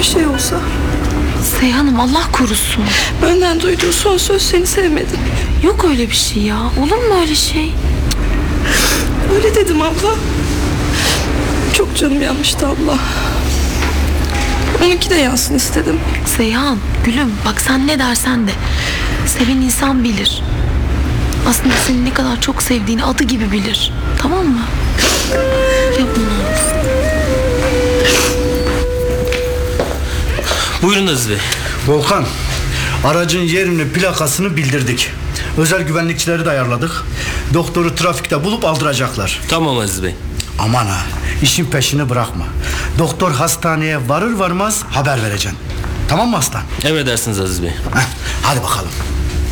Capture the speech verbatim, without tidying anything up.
şey olsa? Seyhan'ım Allah korusun. Benden duyduğu son söz seni sevmedim. Yok öyle bir şey ya. Olur mu öyle şey? Öyle dedim abla. Çok canım yanmıştı abla. Onunki de yansın istedim. Seyhan, gülüm bak sen ne dersen de seven insan bilir. Aslında seni ne kadar çok sevdiğini adı gibi bilir. Tamam mı? Yapma ne olursun. Buyurun Aziz Bey. Volkan, aracın yerini, plakasını bildirdik. Özel güvenlikçileri de ayarladık. Doktoru trafikte bulup aldıracaklar. Tamam Aziz Bey. Aman ha, işin peşini bırakma. Doktor hastaneye varır varmaz haber vereceksin. Tamam mı aslan? Emredersiniz Aziz Bey. Heh, hadi bakalım.